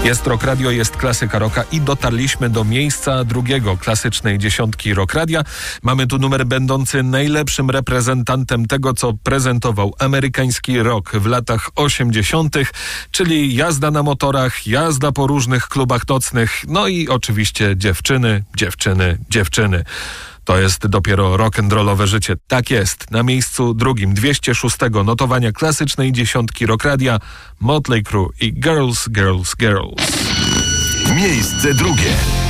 Jest Rock Radio, jest klasyka rocka i dotarliśmy do miejsca drugiego klasycznej dziesiątki Rock Radia. Mamy tu numer będący najlepszym reprezentantem tego, co prezentował amerykański rock w latach 80., czyli jazda na motorach, jazda po różnych klubach nocnych, no i oczywiście dziewczyny. To jest dopiero rock'n'rollowe życie. Tak jest. Na miejscu drugim 206 notowania klasycznej dziesiątki Rock Radia Motley Crue i Girls. Miejsce drugie.